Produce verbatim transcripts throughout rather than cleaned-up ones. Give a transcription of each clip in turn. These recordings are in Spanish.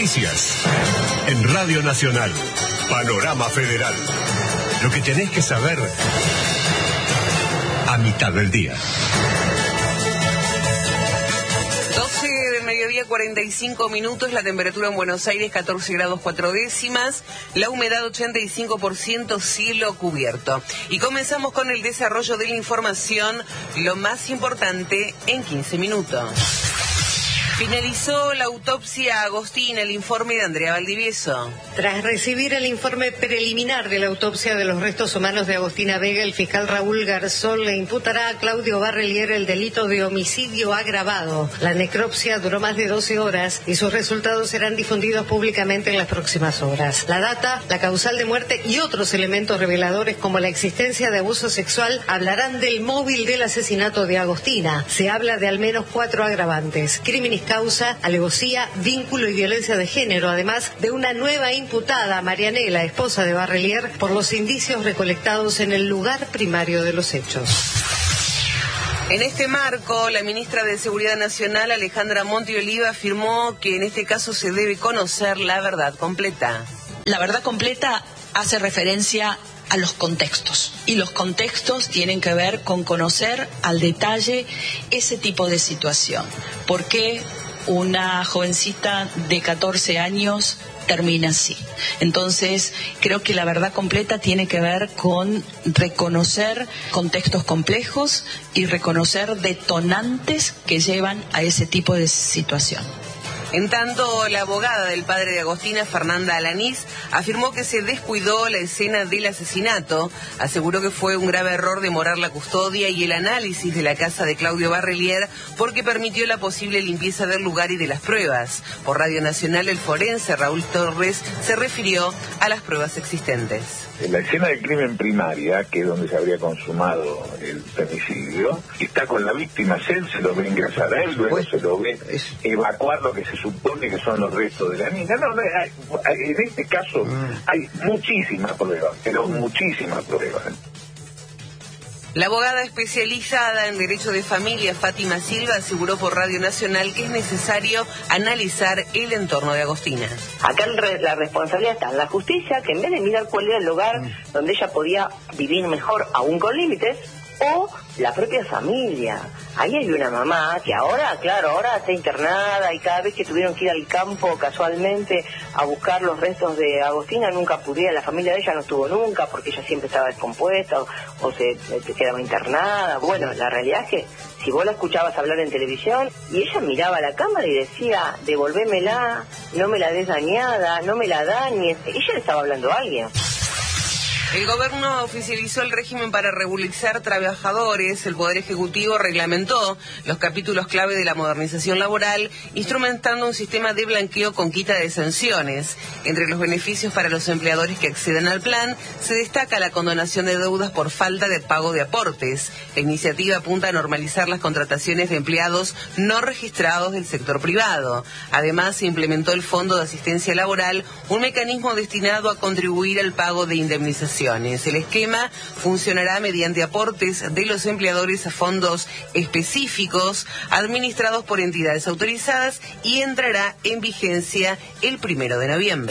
Noticias. En Radio Nacional. Panorama Federal. Lo que tenés que saber a mitad del día. doce del mediodía, cuarenta y cinco minutos, la temperatura en Buenos Aires catorce grados cuatro décimas, la humedad ochenta y cinco por ciento, cielo cubierto. Y comenzamos con el desarrollo de la información, lo más importante en quince minutos. Finalizó la autopsia Agostina, el informe de Andrea Valdivieso. Tras recibir el informe preliminar de la autopsia de los restos humanos de Agostina Vega, el fiscal Raúl Garzón le imputará a Claudio Barrelier el delito de homicidio agravado. La necropsia duró más de doce horas y sus resultados serán difundidos públicamente en las próximas horas. La data, la causal de muerte y otros elementos reveladores como la existencia de abuso sexual hablarán del móvil del asesinato de Agostina. Se habla de al menos cuatro agravantes: crímenes causa, alevosía, vínculo y violencia de género, además de una nueva imputada, Marianela, esposa de Barrelier, por los indicios recolectados en el lugar primario de los hechos. En este marco, la ministra de Seguridad Nacional, Alejandra Montioliva, afirmó que en este caso se debe conocer la verdad completa. La verdad completa hace referencia a los contextos, y los contextos tienen que ver con conocer al detalle ese tipo de situación. ¿Por qué una jovencita de catorce años termina así? Entonces, creo que la verdad completa tiene que ver con reconocer contextos complejos y reconocer detonantes que llevan a ese tipo de situación. En tanto, la abogada del padre de Agostina, Fernanda Alanís, afirmó que se descuidó la escena del asesinato. Aseguró que fue un grave error demorar la custodia y el análisis de la casa de Claudio Barrelier porque permitió la posible limpieza del lugar y de las pruebas. Por Radio Nacional, el forense Raúl Torres se refirió a las pruebas existentes. En la escena del crimen primaria, que es donde se habría consumado el femicidio, está con la víctima, él se lo ve ingresar a él, luego se lo ve evacuar lo que se supone que son los restos de la niña. No, no, hay, en este caso hay muchísimas pruebas, pero muchísimas pruebas. La abogada especializada en Derecho de Familia, Fátima Silva, aseguró por Radio Nacional que es necesario analizar el entorno de Agostina. Acá la responsabilidad está en la justicia, que en vez de mirar cuál era el lugar donde ella podía vivir mejor, aún con límites, o la propia familia. Ahí hay una mamá que ahora, claro, ahora está internada y cada vez que tuvieron que ir al campo casualmente a buscar los restos de Agostina nunca pudieron, la familia de ella no estuvo nunca porque ella siempre estaba descompuesta o, o se, se quedaba internada. Bueno, la realidad es que si vos la escuchabas hablar en televisión y ella miraba a la cámara y decía, devolvémela, no me la des dañada, no me la dañes, ella le estaba hablando a alguien. El gobierno oficializó el régimen para regularizar trabajadores. El Poder Ejecutivo reglamentó los capítulos clave de la modernización laboral, instrumentando un sistema de blanqueo con quita de sanciones. Entre los beneficios para los empleadores que accedan al plan, se destaca la condonación de deudas por falta de pago de aportes. La iniciativa apunta a normalizar las contrataciones de empleados no registrados del sector privado. Además, se implementó el Fondo de Asistencia Laboral, un mecanismo destinado a contribuir al pago de indemnización. El esquema funcionará mediante aportes de los empleadores a fondos específicos administrados por entidades autorizadas y entrará en vigencia el primero de noviembre.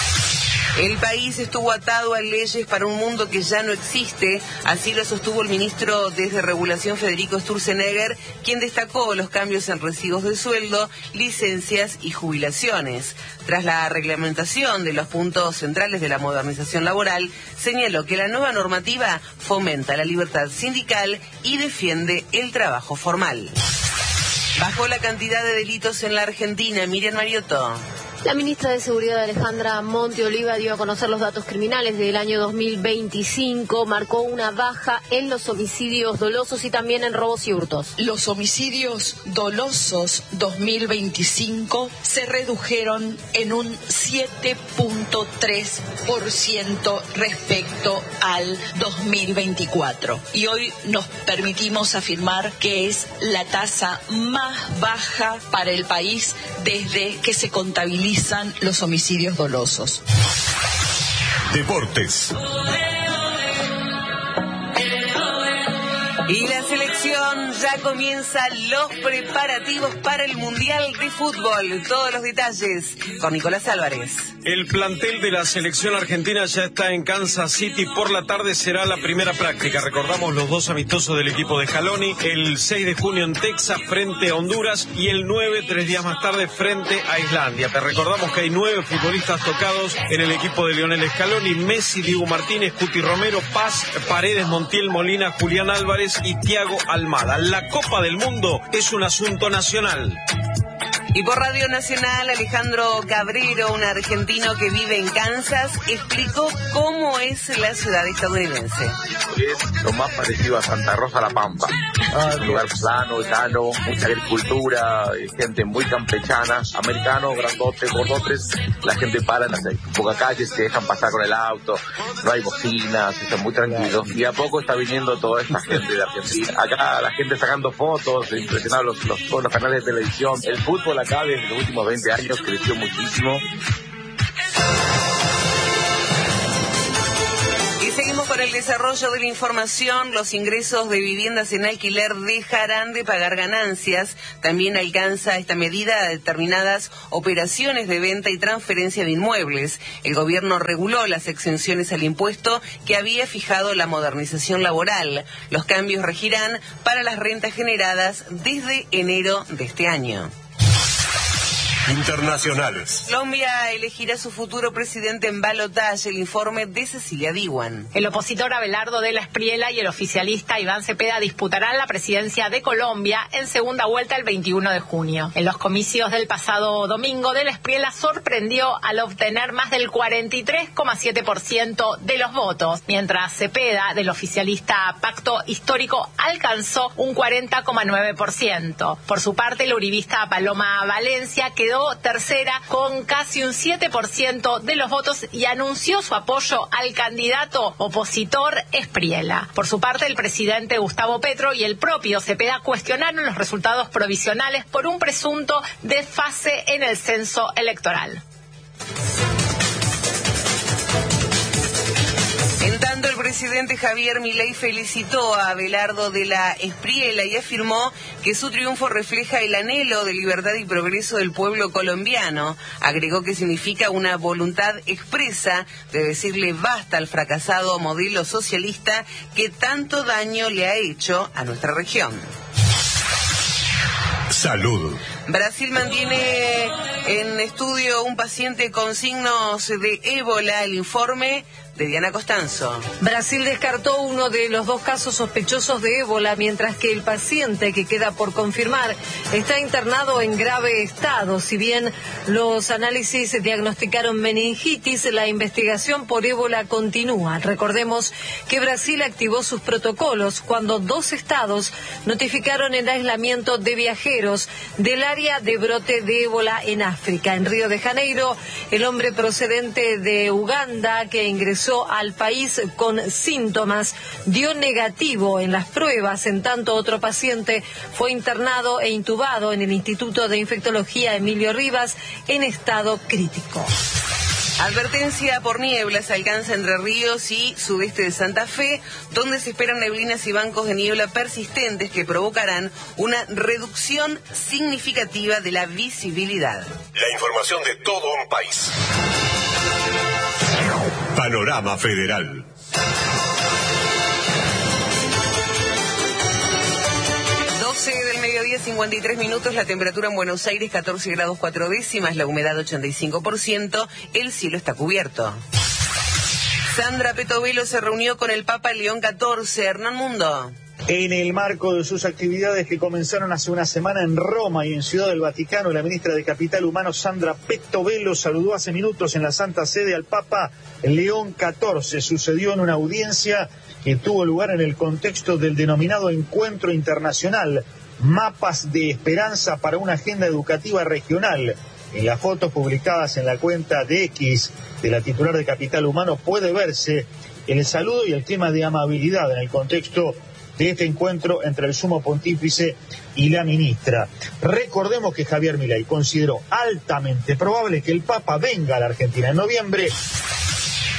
El país estuvo atado a leyes para un mundo que ya no existe, así lo sostuvo el ministro de Regulación Federico Sturzenegger, quien destacó los cambios en recibos de sueldo, licencias y jubilaciones. Tras la reglamentación de los puntos centrales de la modernización laboral, señaló que la nueva normativa fomenta la libertad sindical y defiende el trabajo formal. Bajó la cantidad de delitos en la Argentina. Miriam Mariotto. La ministra de Seguridad, Alejandra Montioliva, dio a conocer los datos criminales del año dos mil veinticinco. Marcó una baja en los homicidios dolosos y también en robos y hurtos. Los homicidios dolosos dos mil veinticinco se redujeron en un siete punto tres por ciento respecto al dos mil veinticuatro. Y hoy nos permitimos afirmar que es la tasa más baja para el país desde que se contabiliza los homicidios dolosos. Deportes. Y la selección ya comienza los preparativos para el Mundial de Fútbol. Todos los detalles con Nicolás Álvarez. El plantel de la selección argentina ya está en Kansas City. Por la tarde será la primera práctica. Recordamos los dos amistosos del equipo de Scaloni. El seis de junio en Texas frente a Honduras y el nueve, tres días más tarde, frente a Islandia. Te recordamos que hay nueve futbolistas tocados en el equipo de Lionel Scaloni: Messi, Diego Martínez, Cuti Romero, Paz, Paredes, Montiel, Molina, Julián Álvarez y Thiago Almada. La Copa del Mundo es un asunto nacional. Y por Radio Nacional, Alejandro Cabrero, un argentino que vive en Kansas, explicó cómo es la ciudad estadounidense. Es lo más parecido a Santa Rosa La Pampa. Ah, un lugar plano, llano, mucha agricultura, gente muy campechana, americanos, grandotes, gordotes. La gente para en las pocas calles, se dejan pasar con el auto, no hay bocinas, están muy tranquilos. Y a poco está viniendo toda esta gente de Argentina. Acá la gente sacando fotos, impresionando los, los, todos los canales de televisión. El fútbol acá desde los últimos veinte años creció muchísimo. Y seguimos con el desarrollo de la información. Los ingresos de viviendas en alquiler dejarán de pagar ganancias. También alcanza esta medida a determinadas operaciones de venta y transferencia de inmuebles. El gobierno reguló las exenciones al impuesto que había fijado la modernización laboral. Los cambios regirán para las rentas generadas desde enero de este año. Internacionales. Colombia elegirá su futuro presidente en balotaje. El informe de Cecilia Diwan. El opositor Abelardo de la Espriella y el oficialista Iván Cepeda disputarán la presidencia de Colombia en segunda vuelta el veintiuno de junio. En los comicios del pasado domingo, de la Espriella sorprendió al obtener más del cuarenta y tres coma siete por ciento de los votos, mientras Cepeda, del oficialista Pacto Histórico, alcanzó un cuarenta coma nueve por ciento. Por su parte, la uribista Paloma Valencia quedó tercera con casi un siete por ciento de los votos y anunció su apoyo al candidato opositor Espriella. Por su parte, el presidente Gustavo Petro y el propio Cepeda cuestionaron los resultados provisionales por un presunto desfase en el censo electoral. En tanto, el presidente Javier Milei felicitó a Abelardo de la Espriella y afirmó que su triunfo refleja el anhelo de libertad y progreso del pueblo colombiano. Agregó que significa una voluntad expresa de decirle basta al fracasado modelo socialista que tanto daño le ha hecho a nuestra región. Salud. Brasil mantiene en estudio un paciente con signos de ébola. El informe de Diana Costanzo. Brasil descartó uno de los dos casos sospechosos de ébola, mientras que el paciente, que queda por confirmar, está internado en grave estado. Si bien los análisis diagnosticaron meningitis, la investigación por ébola continúa. Recordemos que Brasil activó sus protocolos cuando dos estados notificaron el aislamiento de viajeros del área de brote de ébola en África. En Río de Janeiro, el hombre procedente de Uganda que ingresó al país con síntomas dio negativo en las pruebas. En tanto, otro paciente fue internado e intubado en el Instituto de Infectología Emilio Rivas en estado crítico. Advertencia por nieblas alcanza Entre Ríos y sudeste de Santa Fe, donde se esperan neblinas y bancos de niebla persistentes que provocarán una reducción significativa de la visibilidad. La información de todo un país. Panorama Federal. doce del mediodía, cincuenta y tres minutos, la temperatura en Buenos Aires catorce grados cuatro décimas, la humedad ochenta y cinco por ciento, el cielo está cubierto. Sandra Petovelo se reunió con el Papa León catorce. Hernán Mundo. En el marco de sus actividades que comenzaron hace una semana en Roma y en Ciudad del Vaticano, la ministra de Capital Humano, Sandra Petovelo, saludó hace minutos en la Santa Sede al Papa León catorce. Sucedió en una audiencia que tuvo lugar en el contexto del denominado Encuentro Internacional, Mapas de Esperanza para una Agenda Educativa Regional. En las fotos publicadas en la cuenta de X de la titular de Capital Humano puede verse el saludo y el clima de amabilidad en el contexto de este encuentro entre el sumo pontífice y la ministra. Recordemos que Javier Milei consideró altamente probable que el Papa venga a la Argentina en noviembre.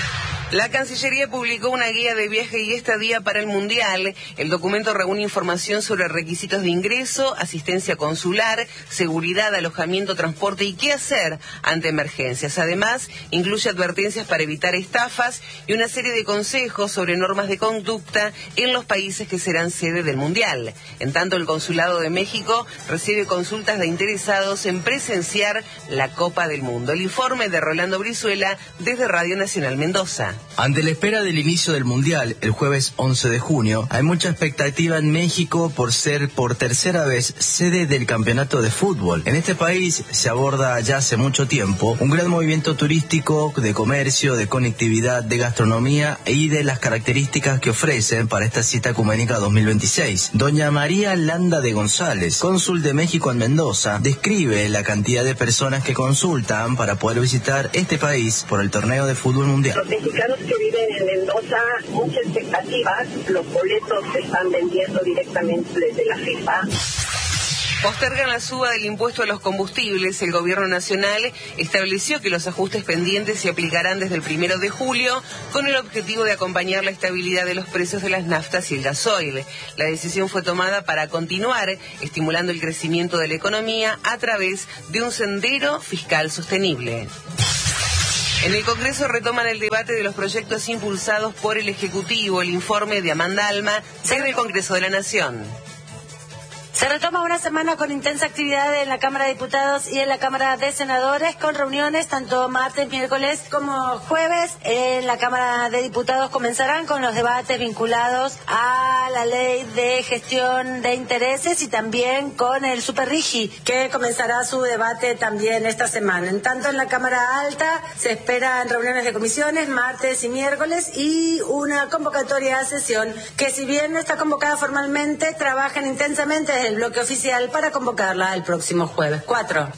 La Cancillería publicó una guía de viaje y estadía para el Mundial. El documento reúne información sobre requisitos de ingreso, asistencia consular, seguridad, alojamiento, transporte y qué hacer ante emergencias. Además, incluye advertencias para evitar estafas y una serie de consejos sobre normas de conducta en los países que serán sede del Mundial. En tanto, el Consulado de México recibe consultas de interesados en presenciar la Copa del Mundo. El informe de Rolando Brizuela desde Radio Nacional Mendoza. Ante la espera del inicio del Mundial, el jueves once de junio, hay mucha expectativa en México por ser por tercera vez sede del campeonato de fútbol. En este país se aborda ya hace mucho tiempo un gran movimiento turístico, de comercio, de conectividad, de gastronomía y de las características que ofrecen para esta cita ecuménica dos mil veintiséis. Doña María Landa de González, cónsul de México en Mendoza, describe la cantidad de personas que consultan para poder visitar este país por el torneo de fútbol mundial. Los mexicanos que viven en Mendoza, muchas expectativas, los boletos se están vendiendo directamente desde la FIFA. Postergan la suba del impuesto a los combustibles. El gobierno nacional estableció que los ajustes pendientes se aplicarán desde el primero de julio con el objetivo de acompañar la estabilidad de los precios de las naftas y el gasoil. La decisión fue tomada para continuar estimulando el crecimiento de la economía a través de un sendero fiscal sostenible. En el Congreso retoman el debate de los proyectos impulsados por el Ejecutivo. El informe de Amanda Alma desde el Congreso de la Nación. Se retoma una semana con intensa actividad en la Cámara de Diputados y en la Cámara de Senadores, con reuniones tanto martes, miércoles como jueves. En la Cámara de Diputados comenzarán con los debates vinculados a la ley de gestión de intereses y también con el Superrigi, que comenzará su debate también esta semana. En tanto, en la Cámara Alta se esperan reuniones de comisiones martes y miércoles y una convocatoria a sesión que, si bien no está convocada formalmente, trabajan intensamente desde el bloque oficial para convocarla el próximo jueves cuatro.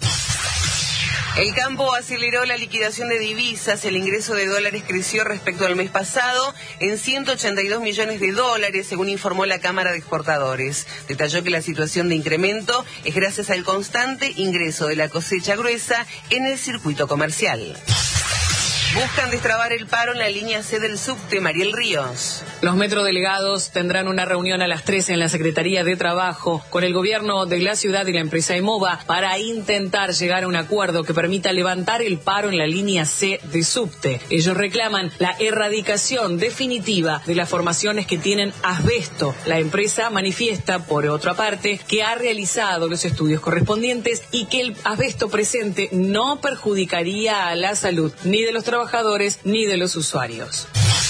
El campo aceleró la liquidación de divisas. El ingreso de dólares creció respecto al mes pasado en ciento ochenta y dos millones de dólares, según informó la Cámara de Exportadores. Detalló que la situación de incremento es gracias al constante ingreso de la cosecha gruesa en el circuito comercial. Buscan destrabar el paro en la línea C del subte. Mariel Ríos. Los metrodelegados tendrán una reunión a las tres en la Secretaría de Trabajo con el gobierno de la ciudad y la empresa EMOVA para intentar llegar a un acuerdo que permita levantar el paro en la línea C de subte. Ellos reclaman la erradicación definitiva de las formaciones que tienen asbesto. La empresa manifiesta, por otra parte, que ha realizado los estudios correspondientes y que el asbesto presente no perjudicaría a la salud ni de los trabajadores trabajadores ni de los usuarios.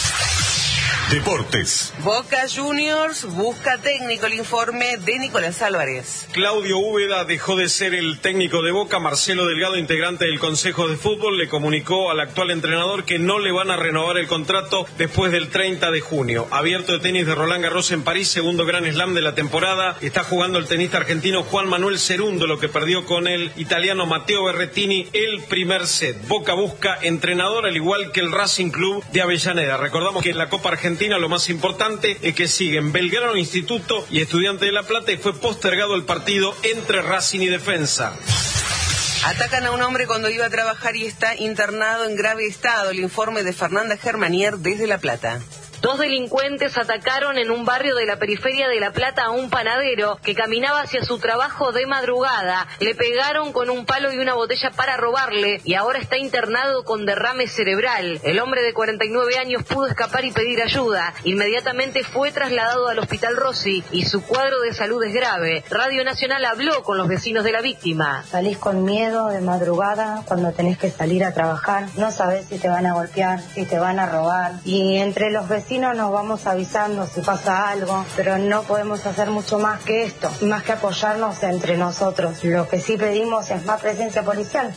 Deportes. Boca Juniors busca técnico. El informe de Nicolás Álvarez. Claudio Úbeda dejó de ser el técnico de Boca. Marcelo Delgado, integrante del Consejo de Fútbol, le comunicó al actual entrenador que no le van a renovar el contrato después del treinta de junio. Abierto de tenis de Roland Garros en París, segundo Grand Slam de la temporada. Está jugando el tenista argentino Juan Manuel Cerundo, lo que perdió con el italiano Matteo Berrettini el primer set. Boca busca entrenador, al igual que el Racing Club de Avellaneda. Recordamos que en la Copa Argentina lo más importante es que siguen Belgrano, Instituto y Estudiantes de La Plata, y fue postergado el partido entre Racing y Defensa. Atacan a un hombre cuando iba a trabajar y está internado en grave estado. El informe de Fernanda Germanier desde La Plata. Dos delincuentes atacaron en un barrio de la periferia de La Plata a un panadero que caminaba hacia su trabajo de madrugada. Le pegaron con un palo y una botella para robarle y ahora está internado con derrame cerebral. El hombre de cuarenta y nueve años pudo escapar y pedir ayuda. Inmediatamente fue trasladado al Hospital Rossi y su cuadro de salud es grave. Radio Nacional habló con los vecinos de la víctima. Salís con miedo de madrugada cuando tenés que salir a trabajar. No sabés si te van a golpear, si te van a robar. Y entre los vecinos nos vamos avisando si pasa algo, pero no podemos hacer mucho más que esto, más que apoyarnos entre nosotros. Lo que sí pedimos es más presencia policial.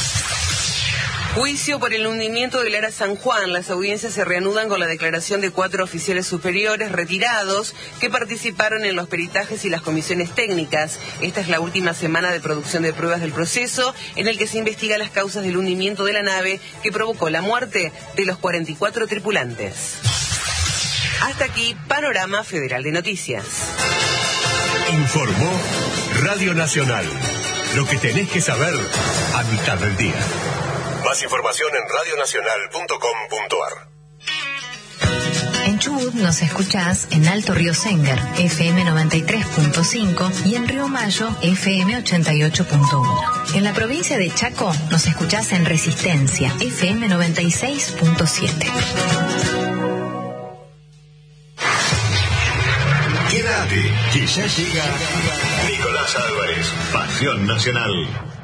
Juicio por el hundimiento del Ara San Juan. Las audiencias se reanudan con la declaración de cuatro oficiales superiores retirados que participaron en los peritajes y las comisiones técnicas. Esta es la última semana de producción de pruebas del proceso en el que se investiga las causas del hundimiento de la nave que provocó la muerte de los cuarenta y cuatro tripulantes. Hasta aquí, Panorama Federal de Noticias. Informó Radio Nacional. Lo que tenés que saber a mitad del día. Más información en radio nacional punto com punto a r. En Chubut nos escuchás en Alto Río Sénger, F M noventa y tres punto cinco y en Río Mayo, F M ochenta y ocho punto uno. En la provincia de Chaco nos escuchás en Resistencia, F M noventa y seis punto siete. Quédate, que ya llega Nicolás Álvarez, Pasión Nacional.